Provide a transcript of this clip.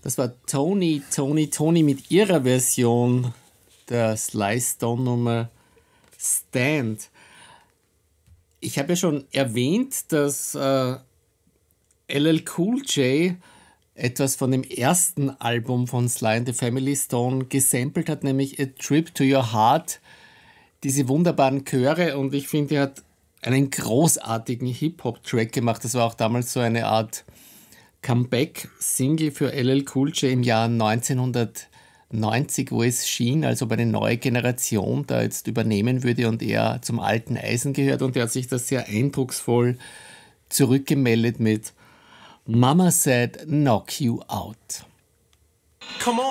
Das war Tony mit ihrer Version der Sly Stone Nummer Stand. Ich habe ja schon erwähnt, dass LL Cool J etwas von dem ersten Album von Sly and the Family Stone gesampelt hat, nämlich A Trip to Your Heart, diese wunderbaren Chöre, und ich finde, er hat einen großartigen Hip-Hop-Track gemacht. Das war auch damals so eine Art Comeback-Single für LL Cool J im Jahr 1990, wo es schien, als ob eine neue Generation da jetzt übernehmen würde und er zum alten Eisen gehört, und er hat sich das sehr eindrucksvoll zurückgemeldet mit Mama Said Knock You Out. Come on.